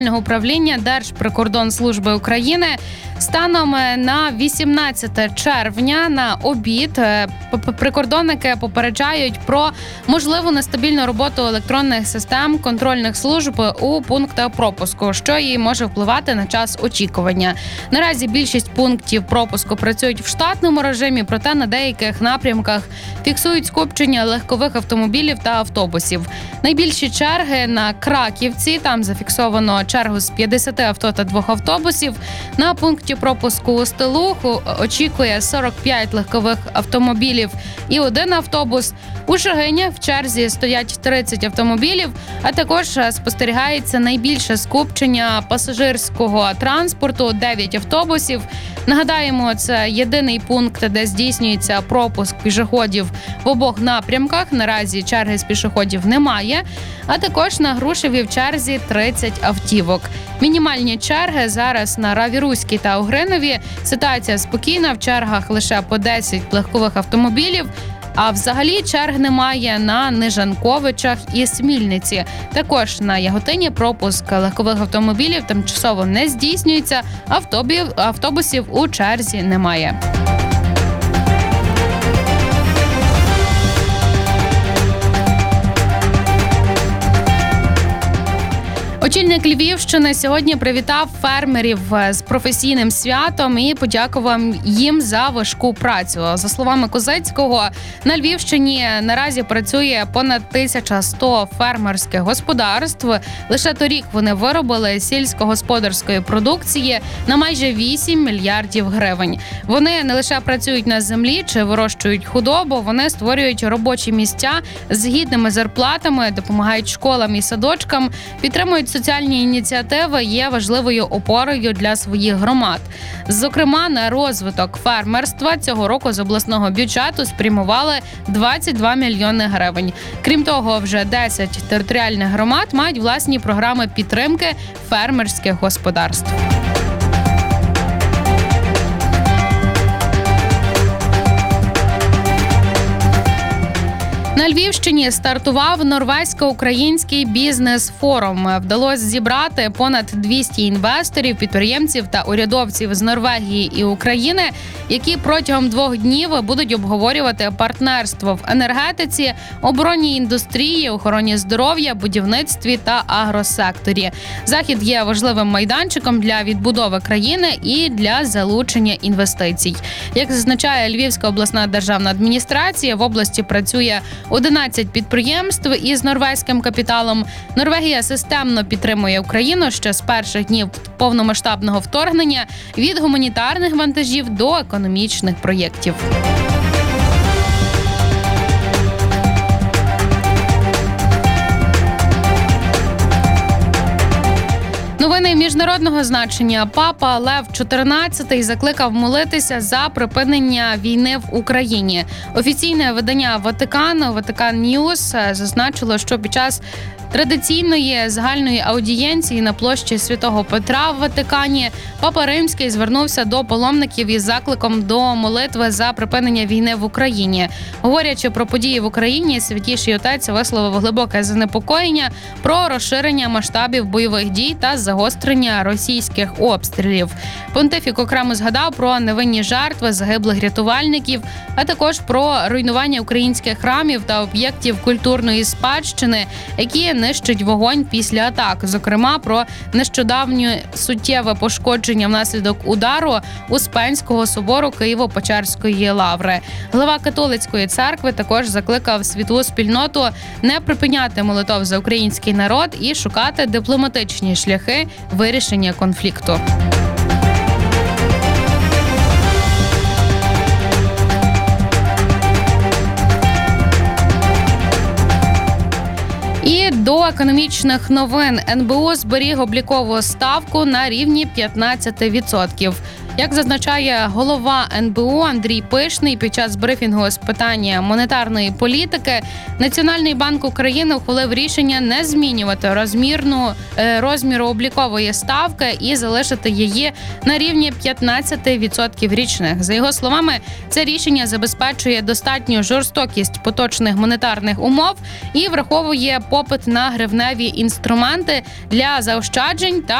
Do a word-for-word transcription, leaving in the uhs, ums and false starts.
управління Держприкордонслужби України. Станом на вісімнадцяте червня на обід прикордонники попереджають про можливу нестабільну роботу електронних систем контрольних служб у пунктах пропуску, що і може впливати на час очікування. Наразі більшість пунктів пропуску працюють в штатному режимі, проте на деяких напрямках фіксують скупчення легкових автомобілів та автобусів. Найбільші черги на Краківці, там зафіксовано чергу з п'ятдесят авто та двох автобусів. На пункті пропуску у Столуху очікує сорок п'ять легкових автомобілів і один автобус. У Шегині в черзі стоять тридцять автомобілів, а також спостерігається найбільше скупчення пасажирського транспорту – дев'ять автобусів. Нагадаємо, це єдиний пункт, де здійснюється пропуск пішоходів в обох напрямках. Наразі черги з пішоходів немає, а також на Грушеві в черзі тридцять автівок. Мінімальні черги зараз на Раві-Руській та Угринові. Ситуація спокійна, в чергах лише по десять легкових автомобілів. А взагалі черг немає на Нижанковичах і Смільниці. Також на Яготині пропуск легкових автомобілів тимчасово не здійснюється, автобусів у черзі немає. Очільник Львівщини сьогодні привітав фермерів з професійним святом і подякував їм за важку працю. За словами Козицького, на Львівщині наразі працює понад тисяча сто фермерських господарств. Лише торік вони виробили сільськогосподарської продукції на майже вісім мільярдів гривень. Вони не лише працюють на землі чи вирощують худобу, вони створюють робочі місця з гідними зарплатами, допомагають школам і садочкам, підтримують соціальні ініціативи, є важливою опорою для своїх громад. Зокрема, на розвиток фермерства цього року з обласного бюджету спрямували двадцять два мільйони гривень. Крім того, вже десять територіальних громад мають власні програми підтримки фермерських господарств. На Львівщині стартував норвезько-український бізнес-форум. Вдалося зібрати понад двісті інвесторів, підприємців та урядовців з Норвегії і України, які протягом двох днів будуть обговорювати партнерство в енергетиці, оборонній індустрії, охороні здоров'я, будівництві та агросекторі. Захід є важливим майданчиком для відбудови країни і для залучення інвестицій. Як зазначає Львівська обласна державна адміністрація, в області працює одинадцять підприємств із норвезьким капіталом. Норвегія системно підтримує Україну ще з перших днів повномасштабного вторгнення від гуманітарних вантажів до економічних проєктів. Новини міжнародного значення. Папа Лев чотирнадцятий закликав молитися за припинення війни в Україні. Офіційне видання Ватикану, Ватикан Ньюс, зазначило, що під час традиційної загальної аудієнції на площі Святого Петра в Ватикані Папа Римський звернувся до паломників із закликом до молитви за припинення війни в Україні. Говорячи про події в Україні, Святіший Отець висловив глибоке занепокоєння про розширення масштабів бойових дій та загострення російських обстрілів. Понтифік окремо згадав про невинні жертви загиблих рятувальників, а також про руйнування українських храмів та об'єктів культурної спадщини, які нищить вогонь після атак. Зокрема, про нещодавнє суттєве пошкодження внаслідок удару Успенського собору Києво-Печерської лаври. Глава католицької церкви також закликав світову спільноту не припиняти молитов за український народ і шукати дипломатичні шляхи вирішення конфлікту. І до економічних новин. ен бе у зберіг облікову ставку на рівні п'ятнадцять відсотків. Як зазначає голова ен бе у Андрій Пишний під час брифінгу з питання монетарної політики, Національний банк України ухвалив рішення не змінювати розмірну е, розміру облікової ставки і залишити її на рівні п'ятнадцять відсотків річних. За його словами, це рішення забезпечує достатню жорстокість поточних монетарних умов і враховує попит на гривневі інструменти для заощаджень та